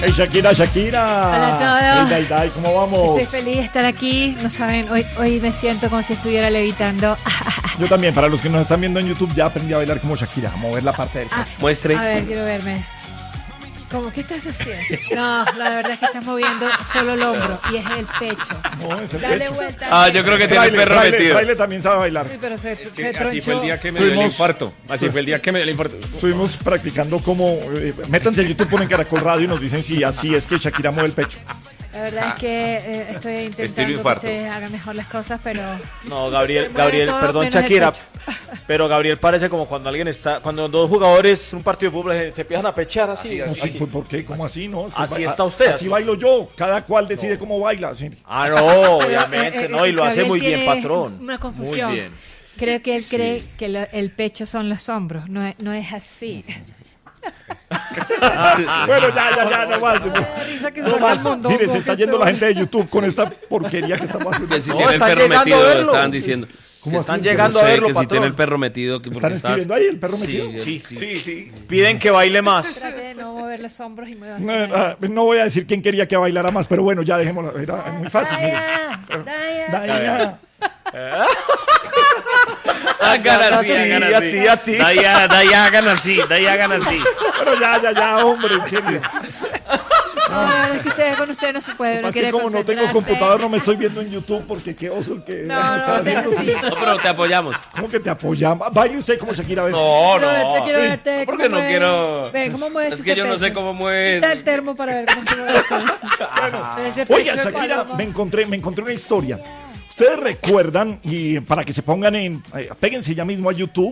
Hey, Shakira, Shakira. Hola a todos. Hey, Dai, ¿cómo vamos? Estoy feliz de estar aquí. No saben, hoy me siento como si estuviera levitando. Yo también, para los que nos están viendo en YouTube, ya aprendí a bailar como Shakira, a mover la parte del pecho. Muestre. A ver, quiero verme. ¿Cómo? ¿Qué estás haciendo? No, la verdad es que estás moviendo solo el hombro y es el pecho. No, es el Dale pecho. vuelta. Ah, yo creo que tiene el perro metido. Fraile también sabe bailar. Sí, pero se Así tronchó. fue el día que me dio el infarto. Así fue el día que me dio el infarto. Estuvimos practicando como... métanse en YouTube, ponen Caracol Radio y nos dicen si así es que Shakira mueve el pecho. La verdad es que estoy Estilo intentando que infarto. ustedes hagan mejor las cosas, pero... No, Gabriel, Se mueve todo perdón, menos el Shakira. pecho. Pero Gabriel parece como cuando dos jugadores en un partido de fútbol se empiezan a pechar así. No, sí, ¿por qué? ¿Cómo así? No, Así está usted, Así así. bailo yo. Cada cual decide cómo baila. Sí. Ah, no, obviamente, no, y lo hace Gabriel muy bien, tiene patrón. Una confusión. Muy bien. Creo que él cree que el pecho son los hombros, no es así. Bueno, ya, no más. Me da risa que No salga más. el mundo. Mire, se está yendo la gente de YouTube con esta porquería que estamos haciendo. Que si No, tiene el están perro llegando a metido, verlo. estaban diciendo. ¿Cómo Están así? llegando No a sé, verlo, que si patrón. tiene el perro metido, que porque ¿Están estás... escribiendo ahí el perro metido? Sí. Piden que baile más. Trate de no mover los hombros y mueva No voy a decir quién quería que bailara más, pero bueno, ya dejémoslo. Era muy fácil. Mire. Daya. Hagan así, hagan así. Daya, hagan así, Pero ya, hombre, en serio. No, es que con ustedes no se puede. Uno Más que quiere como no tengo concentrarse. computador, no me estoy viendo en YouTube porque qué oso el que... No, sí. No, pero te apoyamos. ¿Cómo que te apoyamos? Baile usted como Shakira. ¿Ves? No, Quiero verte, no. quiero verte. ¿Por cómo qué no mueves. quiero? Ven, ¿cómo mueves Es que ese yo no sé pecho? cómo mueves. Quita el termo para ver cómo se mueve esto. Ese pecho Oiga, de Shakira, paloma. me encontré una historia. Ustedes recuerdan, y para que se pongan péguense ya mismo a YouTube,